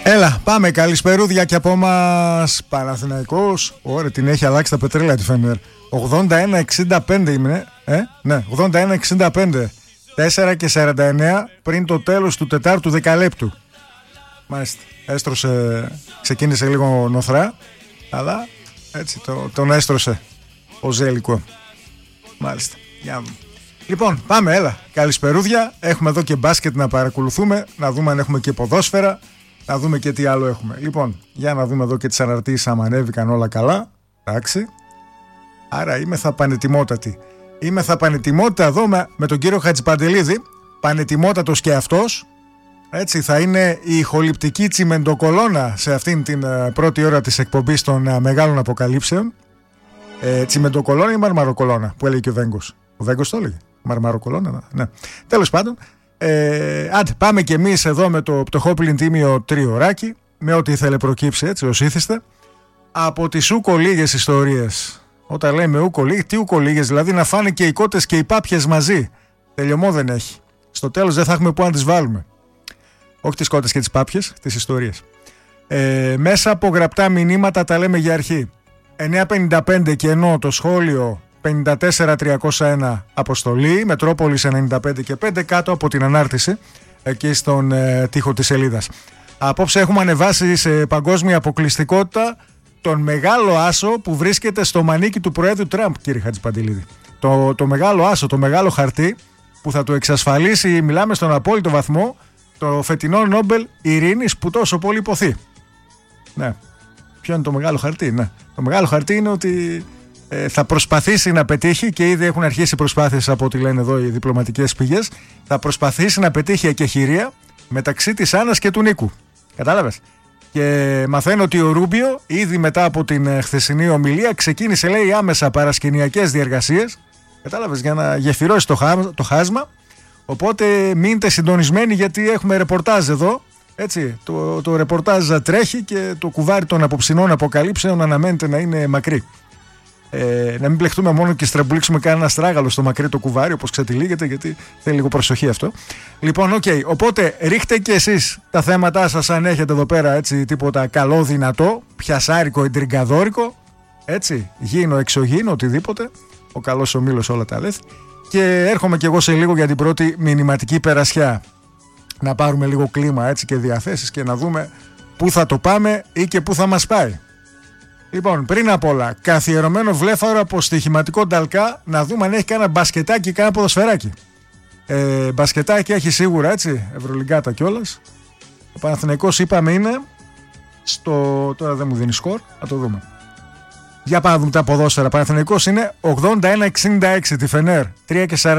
Έλα, πάμε. Καλησπερούδια και από μας. Παναθηναϊκός. Ωραία, την έχει αλλάξει τα πετρέλαια τη Φενέρ. 81-65 είμαι, ναι, 81-65. 4 και 49 πριν το τέλος του τετάρτου δεκαλέπτου. Μάλιστα. Έστρωσε, ξεκίνησε λίγο νοθρά, αλλά έτσι τον έστρωσε ο Ζέλικο. Μάλιστα. Για... Λοιπόν, πάμε, έλα. Καλησπερούδια. Έχουμε εδώ και μπάσκετ να παρακολουθούμε, να δούμε αν έχουμε και ποδόσφαιρα, να δούμε και τι άλλο έχουμε. Λοιπόν, για να δούμε εδώ και τις αναρτήσεις, άμα ανέβηκαν όλα καλά. Εντάξει. Άρα είμαι θα πανετοιμότατη. Είμαι θα πανετοιμότητα εδώ με τον κύριο Χατζηπαντελίδη. Πανετοιμότατος και αυτός. Έτσι θα είναι η ηχοληπτική τσιμεντοκολόνα σε αυτήν την πρώτη ώρα της εκπομπής των μεγάλων αποκαλύψεων. Τσιμεντοκολόνα ή μαρμαροκολόνα που έλεγε και ο Βέγκος. Ο Βέγκος το έλεγε. Μαρμαροκολόνα, ναι. Τέλος πάντων. Άντε, πάμε κι εμείς εδώ με το πτωχόπλην τίμιο τριωράκι, με ό,τι ήθελε προκύψει, έτσι ως ήθιστε. Από τις ούκο λίγες ιστορίες. Όταν λέμε ούκο λίγες, τι ούκο λίγες, δηλαδή να φάνε και οι κότες και οι πάπιες μαζί. Τελειωμό δεν έχει. Στο τέλος δεν θα έχουμε πού να τις βάλουμε. Όχι τις κότες και τις πάπιες, τις ιστορίες. Μέσα από γραπτά μηνύματα τα λέμε για αρχή. 9.55 και ενώ το σχόλιο 54.301 αποστολή, Μετρόπολης 95 και 5 κάτω από την ανάρτηση εκεί στον τοίχο της σελίδας. Απόψε έχουμε ανεβάσει σε παγκόσμια αποκλειστικότητα τον μεγάλο άσο που βρίσκεται στο μανίκι του Προέδρου Τραμπ, κύριε Χατζηπαντελίδη. Το μεγάλο άσο, το μεγάλο χαρτί που θα του εξασφαλίσει, μιλάμε στον απόλυτο βαθμό, το φετινό Νόμπελ Ειρήνης που τόσο πολύ υποθεί. Ναι. Ποιο είναι το μεγάλο χαρτί? Ναι. Το μεγάλο χαρτί είναι ότι θα προσπαθήσει να πετύχει, και ήδη έχουν αρχίσει προσπάθειες από ό,τι λένε εδώ οι διπλωματικές πηγές, θα προσπαθήσει να πετύχει εκεχηρία μεταξύ της Άννας και του Νίκου. Κατάλαβες? Και μαθαίνω ότι ο Ρούμπιο ήδη μετά από την χθεσινή ομιλία ξεκίνησε, λέει, άμεσα παρασκηνιακές διεργασίες. Κατάλαβες? Για να γεφυρώσει το χάσμα. Οπότε μείνετε συντονισμένοι, γιατί έχουμε ρεπορτάζ εδώ. Έτσι, το ρεπορτάζ τρέχει και το κουβάρι των απόψινών αποκαλύψεων αναμένεται να είναι μακρύ. Να μην πλεχτούμε μόνο και στραμπουλήξουμε κανένα στράγαλο στο μακρύ το κουβάρι, όπως ξετυλίγεται, γιατί θέλει λίγο προσοχή αυτό. Λοιπόν, οπότε ρίχτε και εσείς τα θέματά σας, αν έχετε εδώ πέρα, έτσι, τίποτα καλό, δυνατό, πιασάρικο, εντριγκαδόρικο, έτσι, γήινο, εξωγήινο, οτιδήποτε. Ο καλός ο μήλος όλα τα αλέθη. Και έρχομαι κι εγώ σε λίγο για την πρώτη μηνυματική περασιά. Να πάρουμε λίγο κλίμα, έτσι, και διαθέσεις και να δούμε πού θα το πάμε ή και πού θα μας πάει. Λοιπόν, πριν απ' όλα, καθιερωμένο βλέφαρο από στοιχηματικό νταλκά, να δούμε αν έχει κάνα μπασκετάκι ή κάνα ποδοσφαιράκι. Μπασκετάκι έχει σίγουρα, έτσι, Ευρωλιγκάτα κιόλας. Ο Παναθηναϊκός, είπαμε, είναι τώρα δεν μου δίνει σκορ, θα το δούμε. Για πάμε να δούμε τα ποδόσφαιρα. Ο Παναθηναϊκός είναι 81-66 τη Φενέρ, 3 και 40.